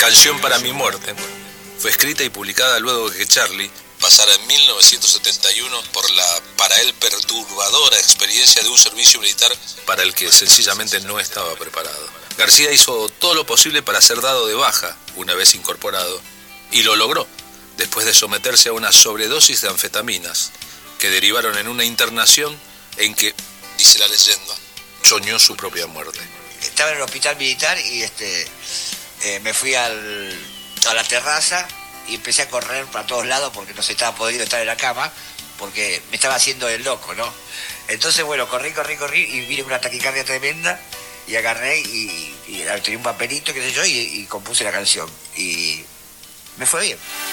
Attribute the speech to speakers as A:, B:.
A: Canción para mi muerte fue escrita y publicada luego de que Charlie pasara en 1971 por la para él perturbadora experiencia de un servicio militar para el que sencillamente no estaba preparado. García hizo todo lo posible para ser dado de baja una vez incorporado, y lo logró, después de someterse a una sobredosis de anfetaminas que derivaron en una internación en que, dice la leyenda, soñó su propia muerte.
B: Estaba en el hospital militar y me fui a la terraza y empecé a correr para todos lados porque no se estaba podiendo estar en la cama, porque me estaba haciendo el loco, ¿no? Entonces, bueno, corrí y vine con una taquicardia tremenda y agarré y tenía un papelito, qué sé yo, y compuse la canción. Y me fue bien.